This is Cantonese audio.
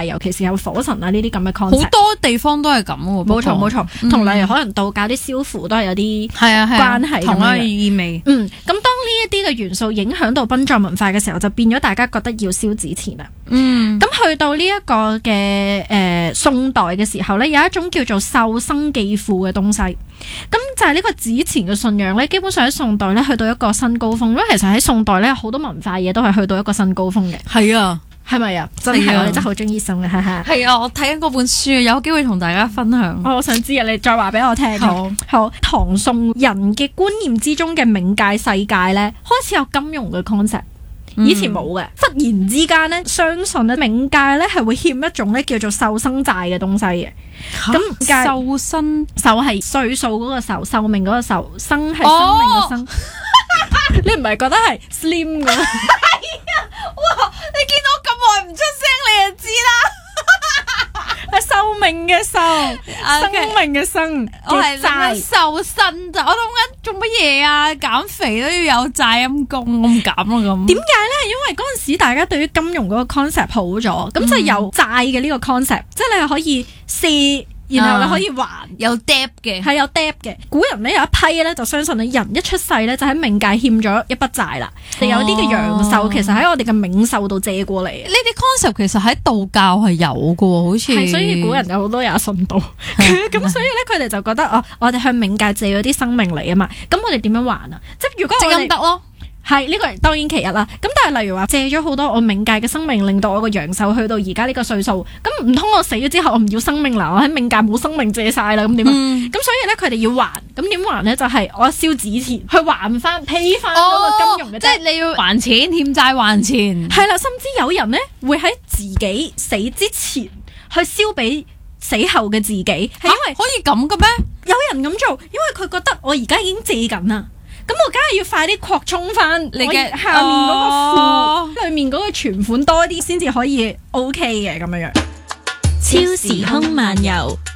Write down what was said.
，尤其是有火神啊呢啲咁嘅 concept。 好多地方都係咁喎。 冇錯冇錯，同例如可能道教啲燒符都係有啲關係同一咁樣嘅意味。 咁當呢一啲嘅元素影響到殯葬文化嘅時候，就變咗大家覺得要燒紙錢啦。咁去到呢一個嘅宋代嘅時候咧，有一種叫做壽生寄付嘅東西。咁就係呢個紙錢嘅信仰咧，基本上喺宋代咧去到一個新高峰。因為其實喺宋代咧好多文化嘢都係去到一個新高峰嘅。 係啊， 係咪啊？真係我哋真係好中意宋嘅，哈哈。 係啊，我睇緊嗰本書，有機會同大家分享。 我想知啊，你再話俾我聽。好，唐宋人嘅觀念之中嘅冥界世界咧，開始有金融嘅 concept。以前冇嘅，忽然之間咧，相信咧冥界咧係會欠一種咧叫做壽生債嘅東西嘅。咁壽生壽係歲數嗰個壽，壽命嗰個壽，生係生命嘅生。你唔係覺得係 slim 嘅？係啊！哇！你見到咁耐唔出聲，你就知啦。 係壽命嘅壽，生命嘅生。 我係諗緊瘦身咋，我諗緊做乜嘢啊？減肥都要有債陰功，我唔減啦咁。 點解咧？因為嗰陣時大家對於金融嗰個 concept 好咗，咁就有債嘅呢個 concept，即係你係可以借。然後你可以還有 debt 嘅， 係有 debt 嘅。古人咧有一批咧就相信你人一出世咧就喺冥界欠咗一筆債啦。有啲嘅陽壽其實喺我哋嘅冥壽度借過嚟。呢啲 concept 其實喺道教係有嘅，好似。 係，所以古人有好多也信道。咁所以咧佢哋就覺得我哋向冥界借咗啲生命嚟啊嘛。咁我哋點樣還啊？即係如果我哋得咯。 係呢個當然其一啦，咁但係例如話借咗好多我冥界嘅生命，令到我個陽壽去到而家呢個歲數，咁唔通我死咗之後我唔要生命啦？我喺冥界冇生命借晒啦，咁點啊？咁所以咧佢哋要還，咁點還咧？就係我燒紙錢去還翻 pay 翻嗰個金融嘅， 即係你要還錢，欠債還錢。 係啦，甚至有人咧會喺自己死之前去燒俾死後嘅自己，係因為可以咁嘅咩？ 有人咁做，因為佢覺得我而家已經借緊啦。咁我梗係要快啲擴充翻你嘅下面嗰個庫裏面嗰個存款多啲，先至可以 OK 嘅咁樣樣。 超時空漫遊。